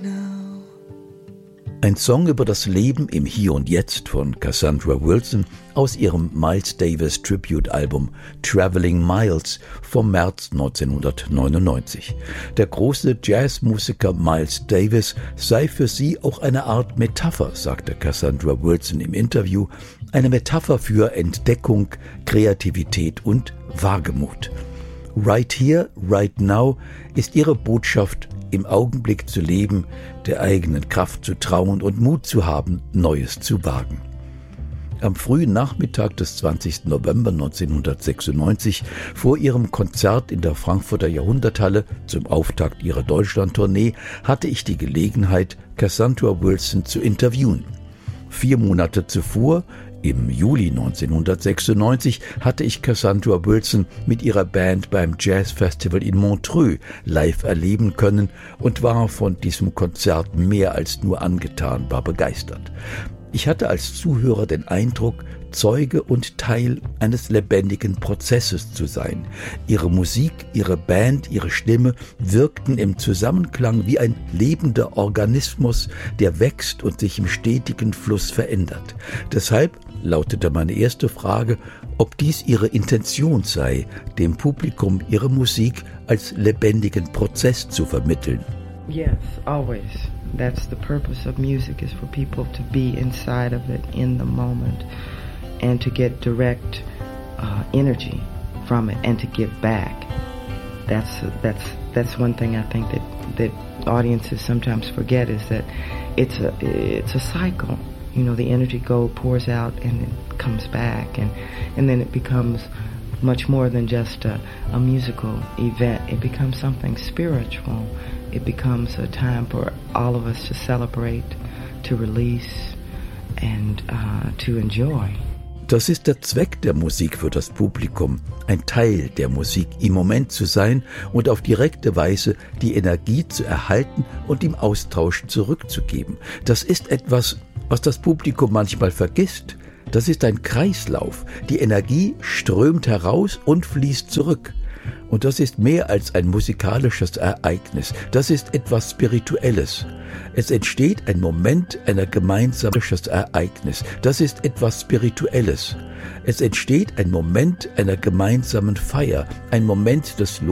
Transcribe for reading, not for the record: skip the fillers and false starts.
Ein Song über das Leben im Hier und Jetzt von Cassandra Wilson aus ihrem Miles Davis Tribute-Album Traveling Miles vom März 1999. Der große Jazzmusiker Miles Davis sei für sie auch eine Art Metapher, sagte Cassandra Wilson im Interview, eine Metapher für Entdeckung, Kreativität und Wagemut. Right Here, Right Now ist ihre Botschaft, im Augenblick zu leben, der eigenen Kraft zu trauen und Mut zu haben, Neues zu wagen. Am frühen Nachmittag des 20. November 1996 vor ihrem Konzert in der Frankfurter Jahrhunderthalle zum Auftakt ihrer Deutschlandtournee hatte ich die Gelegenheit, Cassandra Wilson zu interviewen. 4 Monate zuvor, im Juli 1996, hatte ich Cassandra Wilson mit ihrer Band beim Jazz Festival in Montreux live erleben können und war von diesem Konzert mehr als nur angetan, war begeistert. Ich hatte als Zuhörer den Eindruck, Zeuge und Teil eines lebendigen Prozesses zu sein. Ihre Musik, ihre Band, ihre Stimme wirkten im Zusammenklang wie ein lebender Organismus, der wächst und sich im stetigen Fluss verändert. Deshalb lautete meine erste Frage, ob dies ihre Intention sei, dem Publikum ihre Musik als lebendigen Prozess zu vermitteln. Yes, always. That's the purpose of music, is for people to be inside of it in the moment and to get direct energy from it and to give back. That's one thing I think that audiences sometimes forget, is that it's a cycle. You know, the energy pours out and it comes back, and then it becomes much more than just a musical event. It becomes something spiritual. It becomes a time for all of us to celebrate, to release and to enjoy. Das ist der Zweck der Musik für das Publikum, ein Teil der Musik im Moment zu sein und auf direkte Weise die Energie zu erhalten und im Austausch zurückzugeben. Das ist etwas, was das Publikum manchmal vergisst. Das ist ein Kreislauf. Die Energie strömt heraus und fließt zurück. Und das ist mehr als ein musikalisches Ereignis. Das ist etwas Spirituelles. Es entsteht ein Moment einer gemeinsamen Ereignis. Das ist etwas Spirituelles. Es entsteht ein Moment einer gemeinsamen Feier, ein Moment des